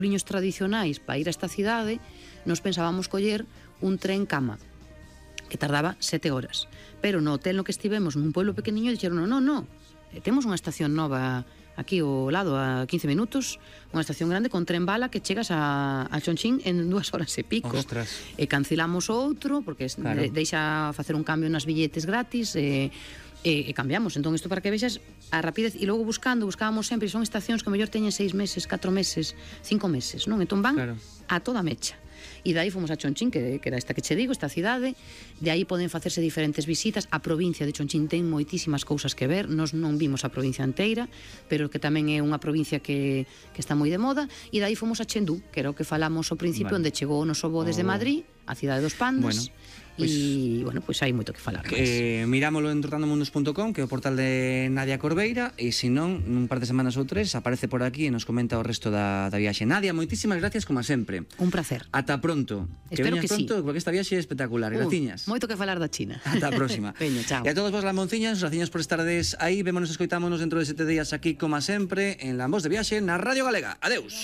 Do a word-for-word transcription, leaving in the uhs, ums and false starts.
liños tradicionais para ir a esta cidade, nos pensábamos coller un tren cama, que tardaba sete horas. Pero no hotel no que estivemos, nun pueblo pequeniño, dixeron, non, non, non, temos unha estación nova aquí ao lado, a quince minutos, unha estación grande con tren bala que chegas a, a Chonchín en dúas horas e pico. Ostras. E cancelamos outro, porque Claro. de, deixa facer un cambio nas billetes gratis, e, e, e cambiamos. Entón, isto para que vexas a rapidez, e logo buscando, buscábamos sempre, son estacións que o mellor teñen seis meses, catro meses, cinco meses, non? Entón van Claro. a toda mecha. E dai fomos a Chonchín, que, que era esta que che digo, esta cidade. De aí poden facerse diferentes visitas. A provincia de Chonchín ten moitísimas cousas que ver. Nos non vimos a provincia inteira, pero que tamén é unha provincia que, que está moi de moda. E dai fomos a Chendú, que era o que falamos ao principio, Vale. onde chegou o noso bo desde Oh. Madrid, a cidade dos pandas. Bueno, pues, e, bueno, pois pues hai moito que falar. Que, eh, mirámolo en trotandomundos punto com, que é o portal de Nadia Corbeira, e se non, nun par de semanas ou tres, aparece por aquí e nos comenta o resto da, da viaxe. Nadia, moitísimas gracias, como sempre. Un placer. Ata pronto. Espero veñas que sí. pronto, porque esta viaxe é espectacular. Uh, Graciñas. moito que falar da China. Ata a próxima. Veña, chao. E a todos vos, lamonciñas, graciñas por estardes aí. Vémonos e escoitámonos dentro de sete días aquí, como sempre, en La Voz de Viaxe, na Radio Galega. Adeus.